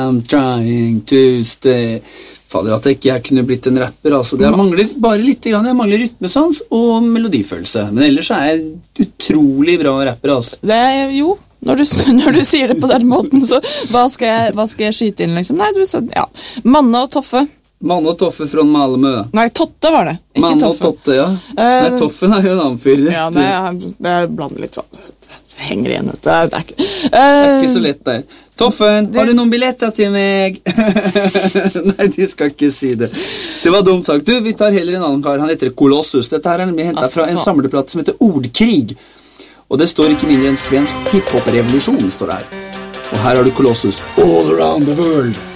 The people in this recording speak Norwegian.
I'm trying to stay. Fader, at jeg ikke kunne blitt en rapper, altså. Jeg mangler bare litt grann. Jeg mangler rytmesans og melodifølelse. Men ellers er jeg utrolig bra rapper, altså. Jo, når du sier det på den måten, så hva skal jeg skyte inn, liksom? Nei, du sa, ja. Manne og Toffe. Manne og Toffe fra Malmö. Nei, Totte var det, ikke Manne Toffe. Manne og Totte, ja. Nei, Toffen er jo en annen fyr. Ja, det blander litt sånn. Det henger igjen ut. Det er ikke... Det er ikke så lett der. Toffen, har du noen billetter til meg? Nei, de skal ikke si det. Det var dumt sagt. Du, vi tar heller en annen kar. Han heter Colossus. Dette her er nemlig hentet fra en samleplatte som heter Ordkrig. Og det står ikke mindre enn svensk hiphop-revolusjon, står det her. Og her har du Colossus. All around the world.